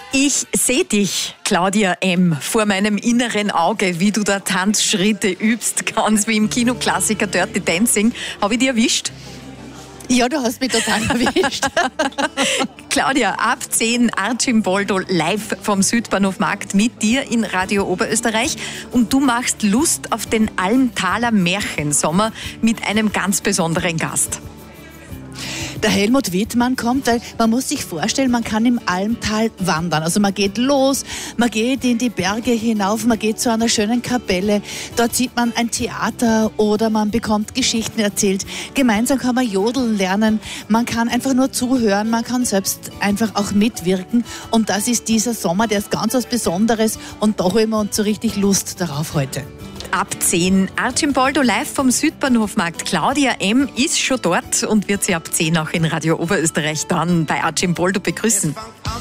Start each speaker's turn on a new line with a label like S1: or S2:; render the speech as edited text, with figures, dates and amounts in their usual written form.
S1: Ich sehe dich, Claudia M., vor meinem inneren Auge, wie du da Tanzschritte übst, ganz wie im Kinoklassiker Dirty Dancing. Habe ich dich erwischt?
S2: Ja, du hast mich total erwischt.
S1: Claudia, ab 10 Archimboldo live vom Südbahnhof Markt mit dir in Radio Oberösterreich. Und du machst Lust auf den Almtaler Märchensommer mit einem ganz besonderen Gast.
S2: Der Helmut Wittmann kommt, weil man muss sich vorstellen, man kann im Almtal wandern. Also man geht los, man geht in die Berge hinauf, man geht zu einer schönen Kapelle. Dort sieht man ein Theater oder man bekommt Geschichten erzählt. Gemeinsam kann man jodeln lernen, man kann einfach nur zuhören, man kann selbst einfach auch mitwirken. Und das ist dieser Sommer, der ist ganz was Besonderes und doch immer uns so richtig Lust darauf heute.
S1: Ab 10 Archimboldo live vom Südbahnhofmarkt. Claudia M. ist schon dort und wird sie ab 10 auch in Radio Oberösterreich dann bei Archimboldo begrüßen.